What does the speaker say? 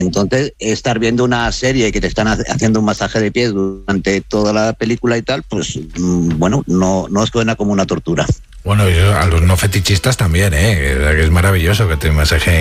Entonces, estar viendo una serie que te están haciendo un masaje de pies durante toda la película y tal, pues bueno, no suena como una tortura. Bueno, a los no fetichistas también, que es maravilloso que te masaje